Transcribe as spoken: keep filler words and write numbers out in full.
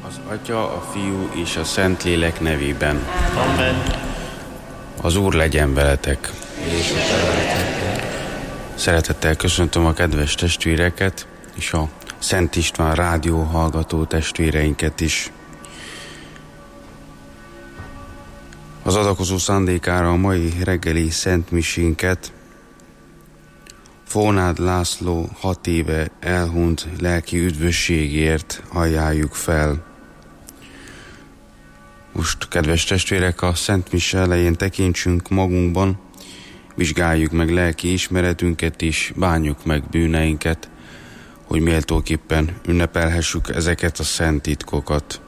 Az Atya, a Fiú és a Szentlélek nevében. Amen. Az Úr legyen veletek. És a te. Szeretettel köszöntöm a kedves testvéreket, és a Szent István rádió hallgató testvéreinket is. Az adakozó szándékára a mai reggeli szentmisénket Fónád László hat éve elhunyt lelki üdvösségért ajánljuk fel. Most, kedves testvérek, a Szent Mise elején tekintsünk magunkban, vizsgáljuk meg lelki ismeretünket és bánjuk meg bűneinket, hogy méltóképpen ünnepelhessük ezeket a szent titkokat.